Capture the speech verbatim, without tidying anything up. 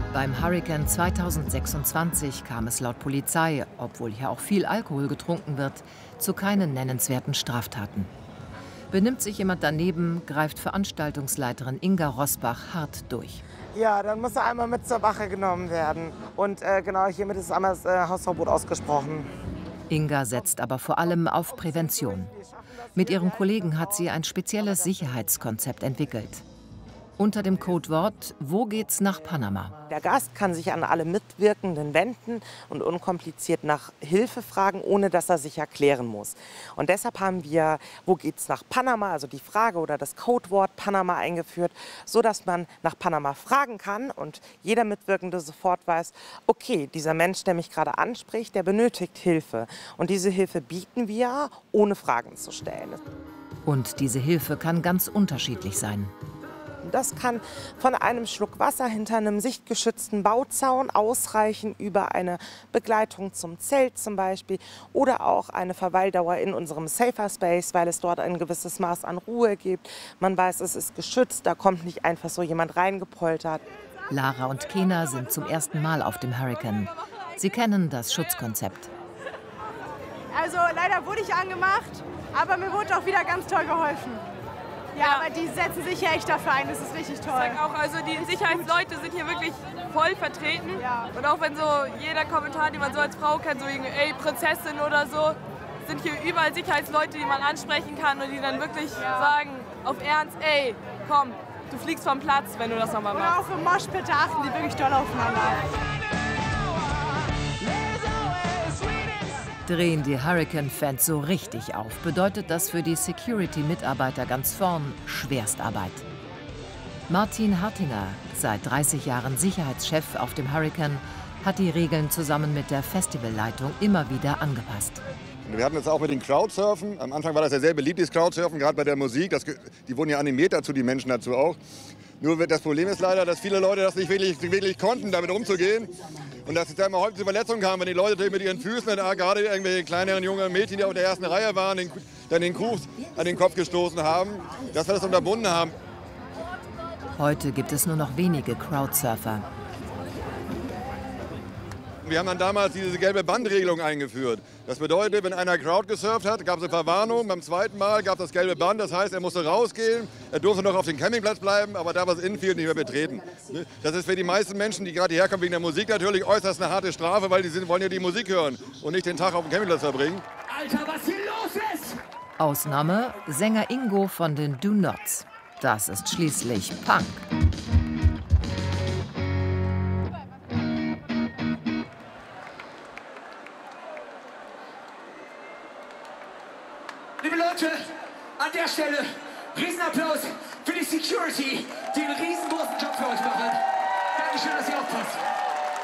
Beim Hurrikan zweitausendsechsundzwanzig kam es laut Polizei, obwohl hier auch viel Alkohol getrunken wird, zu keinen nennenswerten Straftaten. Benimmt sich jemand daneben, greift Veranstaltungsleiterin Inga Rosbach hart durch. Ja, dann muss er einmal mit zur Wache genommen werden. Und äh, genau, hiermit ist einmal das äh, Hausverbot ausgesprochen. Inga setzt aber vor allem auf Prävention. Mit ihren Kollegen hat sie ein spezielles Sicherheitskonzept entwickelt. Unter dem Codewort „Wo geht's nach Panama?" Der Gast kann sich an alle Mitwirkenden wenden und unkompliziert nach Hilfe fragen, ohne dass er sich erklären muss. Und deshalb haben wir „Wo geht's nach Panama?", also die Frage oder das Codewort Panama eingeführt, sodass man nach Panama fragen kann und jeder Mitwirkende sofort weiß, okay, dieser Mensch, der mich gerade anspricht, der benötigt Hilfe. Und diese Hilfe bieten wir, ohne Fragen zu stellen. Und diese Hilfe kann ganz unterschiedlich sein. Das kann von einem Schluck Wasser hinter einem sichtgeschützten Bauzaun ausreichen, über eine Begleitung zum Zelt zum Beispiel oder auch eine Verweildauer in unserem Safer Space, weil es dort ein gewisses Maß an Ruhe gibt. Man weiß, es ist geschützt, da kommt nicht einfach so jemand reingepoltert. Lara und Kena sind zum ersten Mal auf dem Hurrikan. Sie kennen das Schutzkonzept. Also leider wurde ich angemacht, aber mir wurde auch wieder ganz toll geholfen. Ja, aber die setzen sich ja echt dafür ein, das ist richtig toll. Ich sag auch, also die Sicherheitsleute sind hier wirklich voll vertreten. Ja. Und auch wenn so jeder Kommentar, den man so als Frau kennt, so irgendwie, ey, Prinzessin oder so, sind hier überall Sicherheitsleute, die man ansprechen kann und die dann wirklich ja. sagen, auf Ernst, ey, komm, du fliegst vom Platz, wenn du das nochmal machst. Oder auch im Moshpit achten die wirklich doll aufeinander. Drehen die Hurrikan-Fans so richtig auf, bedeutet das für die Security-Mitarbeiter ganz vorn Schwerstarbeit. Martin Hartinger, seit dreißig Jahren Sicherheitschef auf dem Hurrikan, hat die Regeln zusammen mit der Festivalleitung immer wieder angepasst. Wir hatten das auch mit den Crowdsurfen. Am Anfang war das ja sehr beliebt, das Crowdsurfen, gerade bei der Musik. Das, die wurden ja animiert dazu, die Menschen dazu auch. Nur das Problem ist leider, dass viele Leute das nicht wirklich, wirklich konnten, damit umzugehen. Und dass es da immer häufig zu Verletzungen kam, wenn die Leute mit ihren Füßen, gerade irgendwelche kleineren jungen Mädchen, die auf der ersten Reihe waren, den, dann den Kuch an den Kopf gestoßen haben, dass wir das unterbunden haben. Heute gibt es nur noch wenige Crowdsurfer. Wir haben dann damals diese gelbe Bandregelung eingeführt. Das bedeutet, wenn einer Crowd gesurft hat, gab es eine Verwarnung. Beim zweiten Mal gab es das gelbe Band. Das heißt, er musste rausgehen. Er durfte noch auf dem Campingplatz bleiben, aber da war das Infield nicht mehr betreten. Das ist für die meisten Menschen, die gerade hierher kommen wegen der Musik, natürlich äußerst eine harte Strafe, weil die sind, wollen ja die Musik hören und nicht den Tag auf dem Campingplatz verbringen. Alter, was hier los ist! Ausnahme Sänger Ingo von den Do Nots. Das ist schließlich Punk. Liebe Leute, an der Stelle Riesenapplaus für die Security, die einen riesengroßen